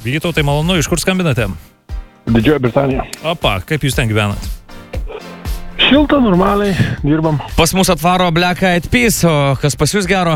Vytautai, malonu, iš kur skambinate? Didžioji Britanija. Opa, kaip jūs ten gyvenat? Šilta, normaliai, dirbam. Pas mus atvaro Black Eyed Peas, o kas pas jūs gero?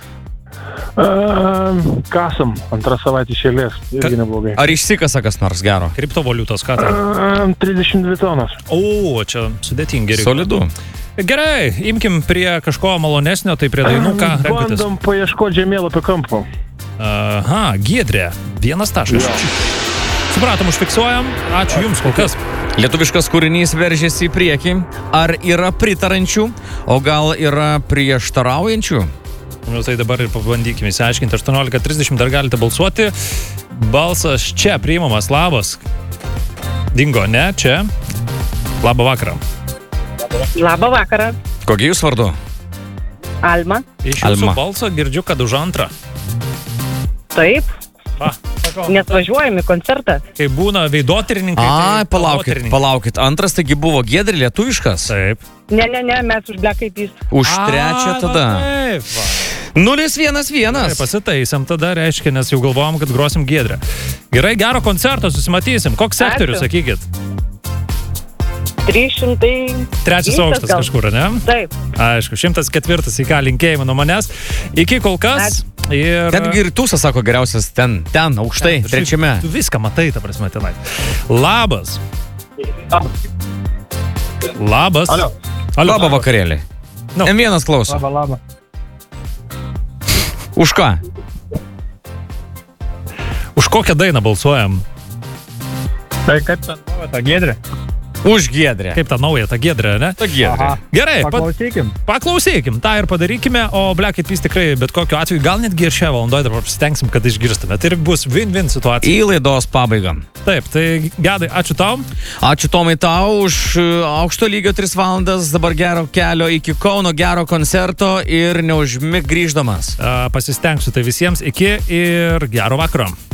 Kasam, antrą savaitę iš eilės, irgi neblogai. Ar išsikasa kas nors gero? Kriptovaliutos, ką tai? 32 tonos. O, čia sudėtingi. Solidu. Gerai, imkim prie kažko malonesnio, tai prie dainų, ką renkatės? Bandom paieškoti žemėlapio kampo. Aha, Giedrė, 1 taškas. Supratom, užfiksuojam. Ačiū Jums kol kas. Lietuviškas kūrinys veržėsi į priekį. Ar yra pritarančių, o gal yra prieštaraujančių? Nu, tai dabar ir pabandykime įsiaiškinti. 18:30 dar galite balsuoti. Balsas čia priimamas. Labas. Dingo, ne? Čia. Labą vakarą. Labą vakarą. Kokia jūs vardu? Alma. Iš jūsų Alma. balso girdžiu, kad už antrą. Taip. Nes važiuojam į koncertą. Kai būna veidotyrininkai. Ai, tai palaukit. Antras taigi buvo Giedrė lietuviškas. Taip. Ne, mes už Black Eyed Peas. Už trečią tada. Taip. 0-1-1. Pasitaisėm tada, reiškia, nes jau galvojom, kad grosim Giedrę. Gerai, gero koncerto, susimatysim. Koks sektorius, Ačiū. sakykit? 300. Trečias aukštas gal. kažkur, ne? Taip. Aišku, 104 į ką linkėjimą nuo manęs. Iki kol kas. Ir... Netgi ir Tūsas sako geriausias ten, aukštai, trečiame. Tu viską matai, ta prasme, tenai. Labas. Labas. Alio. Labą vakarėlį. Nu. M1 klauso. Labą. Už ką? Už kokią dainą balsuojam? Tai kaip ta Giedrė? Už Giedrę. Kaip ta nauja, ta Giedrė, ne? Ta Giedrė. Gerai, Paklausykim. tą ir padarykime, o Black Eyed Peas tikrai bet kokiu atveju, gal netgi ir šią valandą dabar pasitengsim, kad išgirstume. Tai ir bus win-win situacija. Į laidos pabaigą. Taip, tai Gedai, ačiū tau. Ačiū Tomai tau už aukšto lygio 3 valandas, dabar gero kelio iki Kauno, gero koncerto ir neužmig grįždamas. Pasistengsiu tai visiems iki ir gero vakaro.